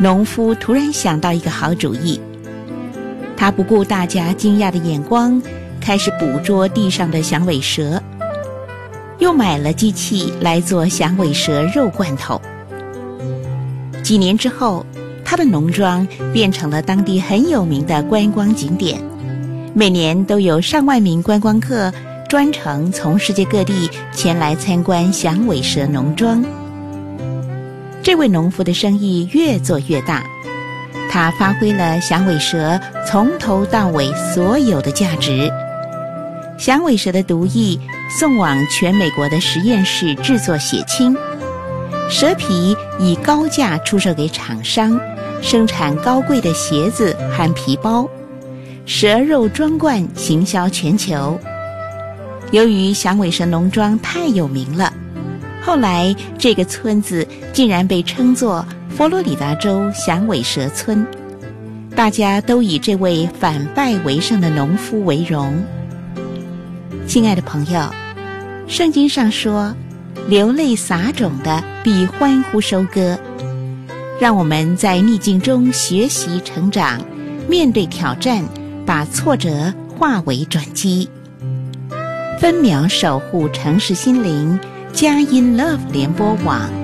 农夫突然想到一个好主意，他不顾大家惊讶的眼光，开始捕捉地上的响尾蛇，又买了机器来做响尾蛇肉罐头。几年之后，他的农庄变成了当地很有名的观光景点，每年都有上万名观光客专程从世界各地前来参观响尾蛇农庄。这位农夫的生意越做越大，他发挥了响尾蛇从头到尾所有的价值。响尾蛇的毒液送往全美国的实验室制作血清，蛇皮以高价出售给厂商，生产高贵的鞋子和皮包，蛇肉装罐行销全球。由于响尾蛇农庄太有名了，后来这个村子竟然被称作佛罗里达州响尾蛇村，大家都以这位反败为胜的农夫为荣。亲爱的朋友，圣经上说，流泪撒种的必欢呼收割。让我们在逆境中学习成长，面对挑战，把挫折化为转机。分秒守护城市心灵，佳音 Love 联播网。